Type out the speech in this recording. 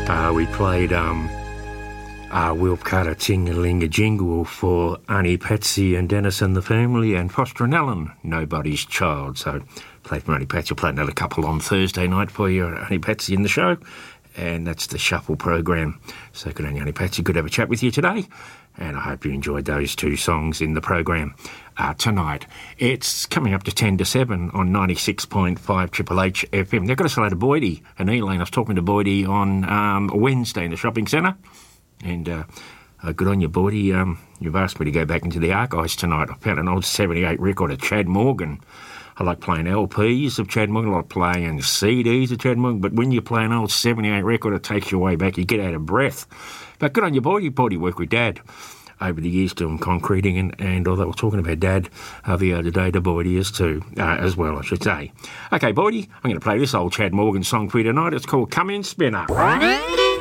We played Will Carter Ting-a-ling-a-jingle for Auntie Patsy and Dennis and the family, and Foster and Allen, Nobody's Child. So played for Auntie Patsy. We'll play another couple on Thursday night for you, Auntie Patsy in the show, and that's the Shuffle program. So good on you, Auntie Patsy. Good to have a chat with you today, and I hope you enjoyed those two songs in the program tonight. It's coming up to 10 to 7 on 96.5 Triple H FM. They've got to say hello to Boydie and Elaine. I was talking to Boydie on Wednesday in the shopping centre, and good on you, Boydie. You've asked me to go back into the archives tonight. I found an old 78 record of Chad Morgan. I like playing LPs of Chad Morgan. I like playing CDs of Chad Morgan. But when you play an old 78 record, it takes you way back. You get out of breath. But good on you, Boydie. Boydie worked with Dad over the years doing concreting, and although we're talking about Dad the other day, to Boydie is too, as well, I should say. Okay, Boydie, I'm going to play this old Chad Morgan song for you tonight. It's called Come In Spinner.